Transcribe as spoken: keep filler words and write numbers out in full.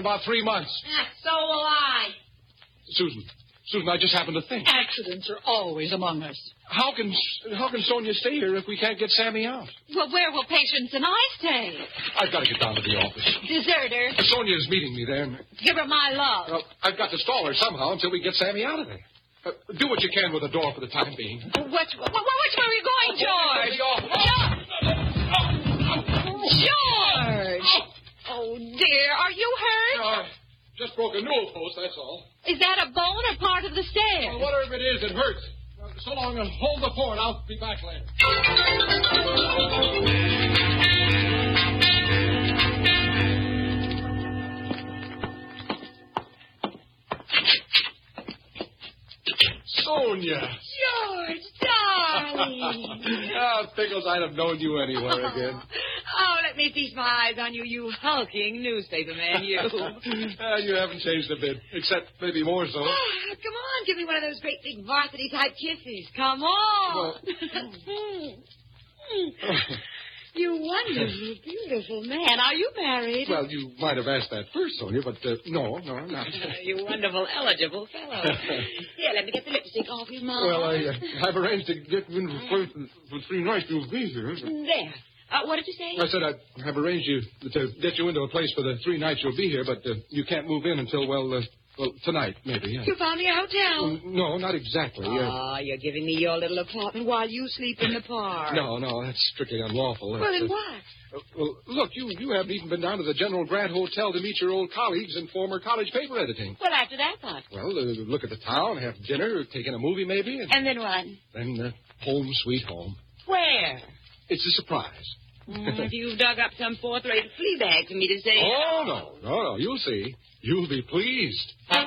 about three months. Ah, so will I. Susan, Susan, I just happened to think. Accidents are always among us. How can how can Sonia stay here if we can't get Sammy out? Well, where will Patience and I stay? I've got to get down to the office. Deserter. Sonia's meeting me there. And, Give her my love. well, I've got to stall her somehow until we get Sammy out of there. Uh, do what you can with the door for the time being. Which, which, which way are we going, George? George! Oh, dear. Are you hurt? Uh, just broke a newel post, that's all. Is that a bone or part of the stairs? Well, whatever it is, it hurts. Uh, so long, and hold the fort. I'll be back later. Sonia. George, darling. Ah, Pickles, I'd have known you anywhere again. Oh, let me feast my eyes on you, you hulking newspaper man, you. uh, you haven't changed a bit, except maybe more so. Oh, come on, give me one of those great big varsity-type kisses. Come on. Well, You wonderful, beautiful man. Are you married? well, you might have asked that first, Sonia, but uh, no, no, I'm not. You wonderful, eligible fellow. Here, let me get the lipstick off you, Mom. Well, I, uh, I've arranged to get you in for, for three nights you'll be here. There. Uh, what did you say? I said I have arranged you to get you into a place for the three nights you'll be here, but uh, you can't move in until, well, uh, well, tonight, maybe, yeah. You found me a hotel. Well, no, not exactly. Oh, Uh, you're giving me your little apartment while you sleep in the park. no, no, that's strictly unlawful. Well, That's, then uh, what? uh, well, look, you, you haven't even been down to the General Grant Hotel to meet your old colleagues in former college paper editing. Well, after that, what? Well, uh, look at the town, have dinner, take in a movie maybe, and, And then what? then uh, home sweet home. Where? It's a surprise. Mm, if you've dug up some fourth-rate flea bag for me to say... Oh, no, no, no, you'll see. You'll be pleased.